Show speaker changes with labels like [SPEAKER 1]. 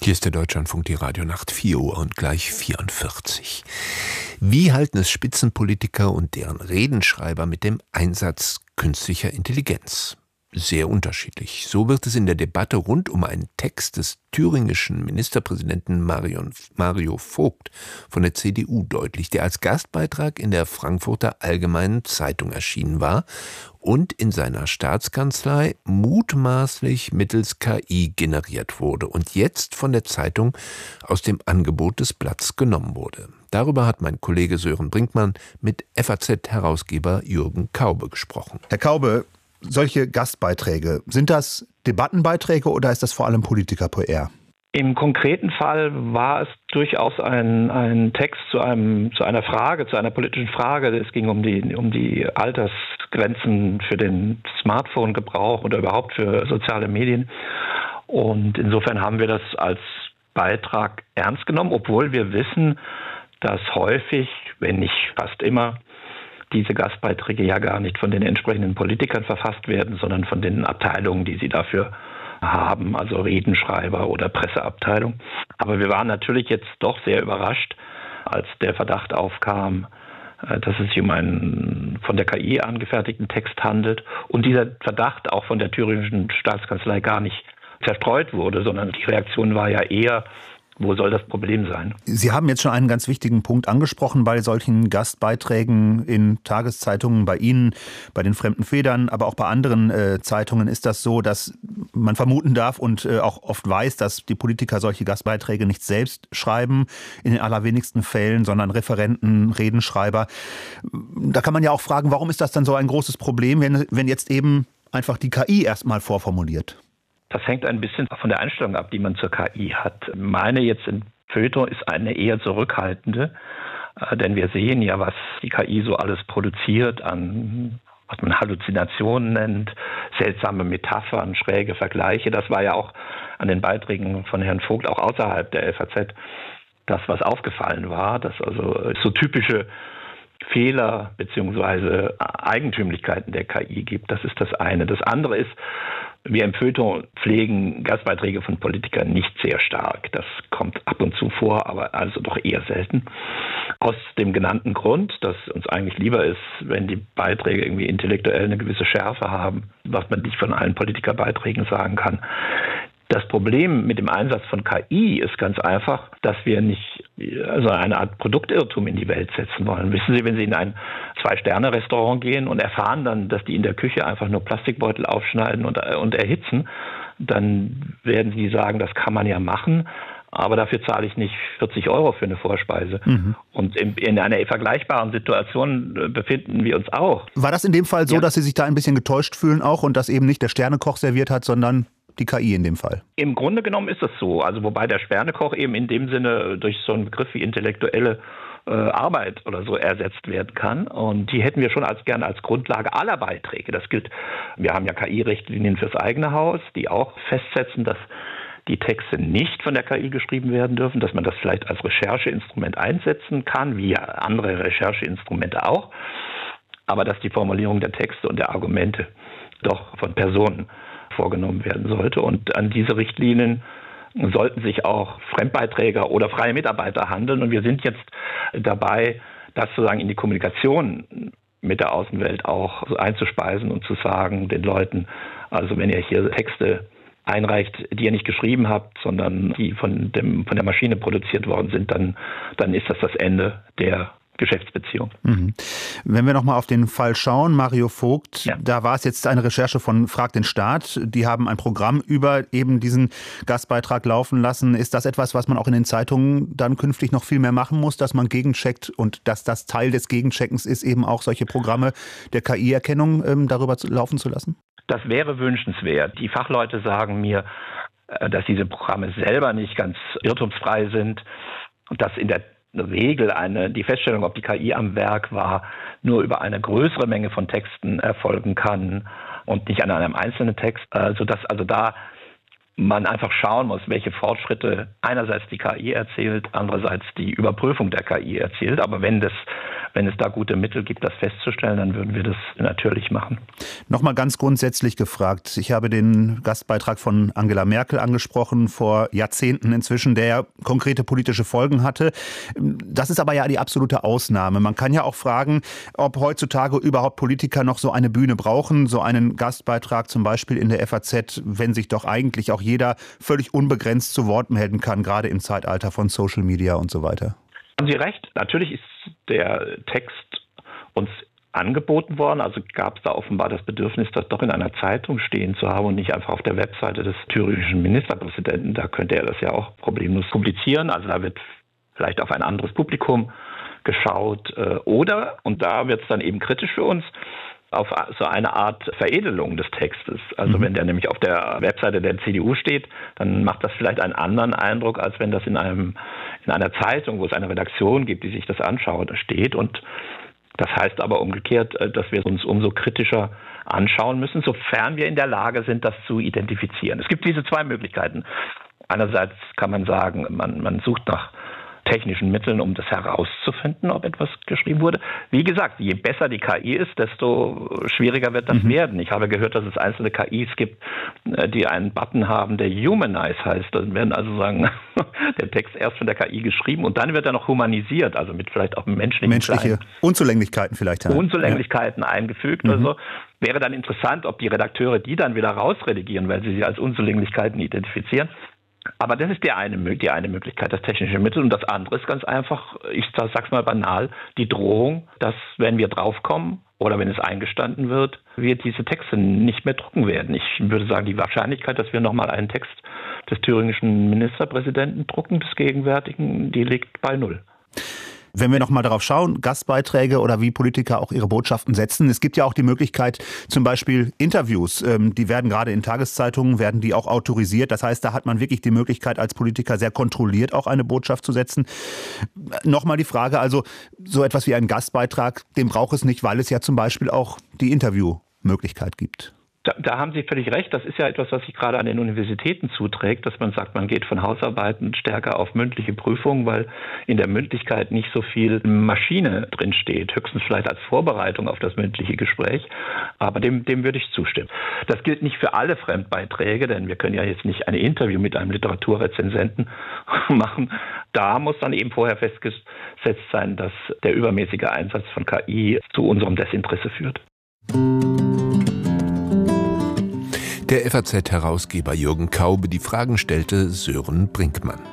[SPEAKER 1] Hier ist der Deutschlandfunk, die Radionacht, 4 Uhr und gleich 44. Wie halten es Spitzenpolitiker und deren Redenschreiber mit dem Einsatz künstlicher Intelligenz? Sehr unterschiedlich. So wird es in der Debatte rund um einen Text des thüringischen Ministerpräsidenten Mario Vogt von der CDU deutlich, der als Gastbeitrag in der Frankfurter Allgemeinen Zeitung erschienen war und in seiner Staatskanzlei mutmaßlich mittels KI generiert wurde und jetzt von der Zeitung aus dem Angebot des Blatts genommen wurde. Darüber hat mein Kollege Sören Brinkmann mit FAZ-Herausgeber Jürgen Kaube gesprochen.
[SPEAKER 2] Herr Kaube, solche Gastbeiträge, sind das Debattenbeiträge oder ist das vor allem Politiker-PR?
[SPEAKER 3] Im konkreten Fall war es durchaus ein Text zu einer Frage, zu einer politischen Frage. Es ging um die Altersgrenzen für den Smartphone-Gebrauch oder überhaupt für soziale Medien. Und insofern haben wir das als Beitrag ernst genommen, obwohl wir wissen, dass häufig, wenn nicht fast immer, diese Gastbeiträge ja gar nicht von den entsprechenden Politikern verfasst werden, sondern von den Abteilungen, die sie dafür haben, also Redenschreiber oder Presseabteilung. Aber wir waren natürlich jetzt doch sehr überrascht, als der Verdacht aufkam, dass es sich um einen von der KI angefertigten Text handelt und dieser Verdacht auch von der thüringischen Staatskanzlei gar nicht zerstreut wurde, sondern die Reaktion war ja eher: Wo soll das Problem sein?
[SPEAKER 2] Sie haben jetzt schon einen ganz wichtigen Punkt angesprochen bei solchen Gastbeiträgen in Tageszeitungen, bei Ihnen, bei den Fremden Federn, aber auch bei anderen Zeitungen ist das so, dass man vermuten darf und auch oft weiß, dass die Politiker solche Gastbeiträge nicht selbst schreiben, in den allerwenigsten Fällen, sondern Referenten, Redenschreiber. Da kann man ja auch fragen, warum ist das dann so ein großes Problem, wenn jetzt eben einfach die KI erstmal vorformuliert?
[SPEAKER 3] Das hängt ein bisschen von der Einstellung ab, die man zur KI hat. Meine jetzt in Feuilleton ist eine eher zurückhaltende, denn wir sehen ja, was die KI so alles produziert an, was man Halluzinationen nennt, seltsame Metaphern, schräge Vergleiche. Das war ja auch an den Beiträgen von Herrn Vogt, auch außerhalb der FAZ, das, was aufgefallen war, dass also so typische Fehler bzw. Eigentümlichkeiten der KI gibt. Das ist das eine. Das andere ist, wir im Feuilleton pflegen Gastbeiträge von Politikern nicht sehr stark. Das kommt ab und zu vor, aber also doch eher selten. Aus dem genannten Grund, dass uns eigentlich lieber ist, wenn die Beiträge irgendwie intellektuell eine gewisse Schärfe haben, was man nicht von allen Politikerbeiträgen sagen kann. Das Problem mit dem Einsatz von KI ist ganz einfach, dass wir nicht eine Art Produktirrtum in die Welt setzen wollen. Wissen Sie, wenn Sie in ein 2-Sterne-Restaurant gehen und erfahren dann, dass die in der Küche einfach nur Plastikbeutel aufschneiden und erhitzen, dann werden Sie sagen, das kann man ja machen, aber dafür zahle ich nicht 40 € für eine Vorspeise. Mhm. Und in einer vergleichbaren Situation befinden wir uns auch.
[SPEAKER 2] War das in dem Fall so, dass Sie sich da ein bisschen getäuscht fühlen auch und dass eben nicht der Sternekoch serviert hat, sondern die KI in dem Fall? Im
[SPEAKER 3] Grunde genommen ist es so. Also wobei der Sternekoch eben in dem Sinne durch so einen Begriff wie intellektuelle Arbeit oder so ersetzt werden kann. Und die hätten wir schon gerne als Grundlage aller Beiträge. Das gilt, wir haben ja KI-Richtlinien fürs eigene Haus, die auch festsetzen, dass die Texte nicht von der KI geschrieben werden dürfen, dass man das vielleicht als Rechercheinstrument einsetzen kann, wie ja andere Rechercheinstrumente auch. Aber dass die Formulierung der Texte und der Argumente doch von Personen vorgenommen werden sollte. Und an diese Richtlinien sollten sich auch Fremdbeiträge oder freie Mitarbeiter handeln. Und wir sind jetzt dabei, das sozusagen in die Kommunikation mit der Außenwelt auch einzuspeisen und zu sagen den Leuten, also wenn ihr hier Texte einreicht, die ihr nicht geschrieben habt, sondern die von der Maschine produziert worden sind, dann ist das Ende der Geschäftsbeziehung.
[SPEAKER 2] Mhm. Wenn wir nochmal auf den Fall schauen, Mario Vogt, da war es jetzt eine Recherche von Frag den Staat. Die haben ein Programm über eben diesen Gastbeitrag laufen lassen. Ist das etwas, was man auch in den Zeitungen dann künftig noch viel mehr machen muss, dass man gegencheckt und dass das Teil des Gegencheckens ist, eben auch solche Programme der KI-Erkennung darüber laufen zu lassen? Das
[SPEAKER 3] wäre wünschenswert. Die Fachleute sagen mir, dass diese Programme selber nicht ganz irrtumsfrei sind und dass in der Regel die Feststellung, ob die KI am Werk war, nur über eine größere Menge von Texten erfolgen kann und nicht an einem einzelnen Text, sodass also da man einfach schauen muss, welche Fortschritte einerseits die KI erzielt, andererseits die Überprüfung der KI erzielt. Aber wenn das wenn es da gute Mittel gibt, das festzustellen, dann würden wir das natürlich machen.
[SPEAKER 2] Nochmal ganz grundsätzlich gefragt. Ich habe den Gastbeitrag von Angela Merkel angesprochen, vor Jahrzehnten inzwischen, der ja konkrete politische Folgen hatte. Das ist aber ja die absolute Ausnahme. Man kann ja auch fragen, ob heutzutage überhaupt Politiker noch so eine Bühne brauchen, so einen Gastbeitrag zum Beispiel in der FAZ, wenn sich doch eigentlich auch jeder völlig unbegrenzt zu Wort melden kann, gerade im Zeitalter von Social Media und so weiter.
[SPEAKER 3] Haben Sie recht. Natürlich ist der Text uns angeboten worden. Also gab es da offenbar das Bedürfnis, das doch in einer Zeitung stehen zu haben und nicht einfach auf der Webseite des thüringischen Ministerpräsidenten. Da könnte er das ja auch problemlos publizieren. Also da wird vielleicht auf ein anderes Publikum geschaut. Oder, und da wird es dann eben kritisch für uns, auf so eine Art Veredelung des Textes. Also wenn der nämlich auf der Webseite der CDU steht, dann macht das vielleicht einen anderen Eindruck, als wenn das in einer Zeitung, wo es eine Redaktion gibt, die sich das anschaut, steht. Und das heißt aber umgekehrt, dass wir uns umso kritischer anschauen müssen, sofern wir in der Lage sind, das zu identifizieren. Es gibt diese zwei Möglichkeiten. Einerseits kann man sagen, man sucht nach technischen Mitteln, um das herauszufinden, ob etwas geschrieben wurde. Wie gesagt, je besser die KI ist, desto schwieriger wird das werden. Ich habe gehört, dass es einzelne KIs gibt, die einen Button haben, der Humanize heißt. Dann werden also sagen, der Text erst von der KI geschrieben und dann wird er noch humanisiert, also mit vielleicht auch
[SPEAKER 2] menschliche Unzulänglichkeiten vielleicht.
[SPEAKER 3] Unzulänglichkeiten eingefügt. Also wäre dann interessant, ob die Redakteure die dann wieder rausredigieren, weil sie als Unzulänglichkeiten identifizieren. Aber das ist die eine Möglichkeit, das technische Mittel. Und das andere ist ganz einfach, ich sag's mal banal, die Drohung, dass, wenn wir draufkommen oder wenn es eingestanden wird, wir diese Texte nicht mehr drucken werden. Ich würde sagen, die Wahrscheinlichkeit, dass wir nochmal einen Text des thüringischen Ministerpräsidenten drucken, des gegenwärtigen, die liegt bei 0.
[SPEAKER 2] Wenn wir noch mal darauf schauen, Gastbeiträge oder wie Politiker auch ihre Botschaften setzen. Es gibt ja auch die Möglichkeit, zum Beispiel Interviews, die werden gerade in Tageszeitungen, werden die auch autorisiert. Das heißt, da hat man wirklich die Möglichkeit, als Politiker sehr kontrolliert auch eine Botschaft zu setzen. Nochmal die Frage, also so etwas wie einen Gastbeitrag, den braucht es nicht, weil es ja zum Beispiel auch die Interviewmöglichkeit gibt.
[SPEAKER 3] Da haben Sie völlig recht. Das ist ja etwas, was sich gerade an den Universitäten zuträgt, dass man sagt, man geht von Hausarbeiten stärker auf mündliche Prüfungen, weil in der Mündlichkeit nicht so viel Maschine drin steht. Höchstens vielleicht als Vorbereitung auf das mündliche Gespräch. Aber dem würde ich zustimmen. Das gilt nicht für alle Fremdbeiträge, denn wir können ja jetzt nicht ein Interview mit einem Literaturrezensenten machen. Da muss dann eben vorher festgesetzt sein, dass der übermäßige Einsatz von KI zu unserem Desinteresse führt.
[SPEAKER 1] Der FAZ-Herausgeber Jürgen Kaube, die Fragen stellte Sören Brinkmann.